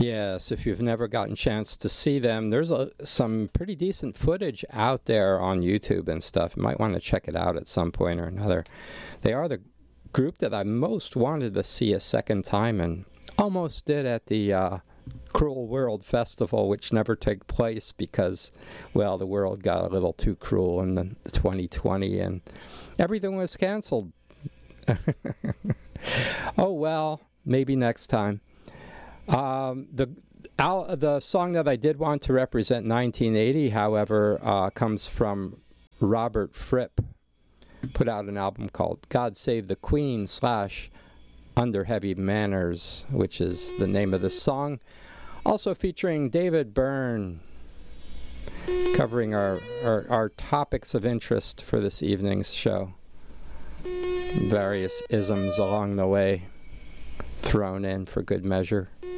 Yes, if you've never gotten a chance to see them, there's some pretty decent footage out there on YouTube and stuff. You might want to check it out at some point or another. They are the group that I most wanted to see a second time and almost did at the Cruel World Festival, which never took place because, well, the world got a little too cruel in the 2020 and everything was canceled. Oh, well, maybe next time. The song that I did want to represent 1980, however, comes from Robert Fripp. Put out an album called God Save the Queen / Under Heavy Manners, which is the name of the song. Also featuring David Byrne, covering our topics of interest for this evening's show. Various isms along the way thrown in for good measure.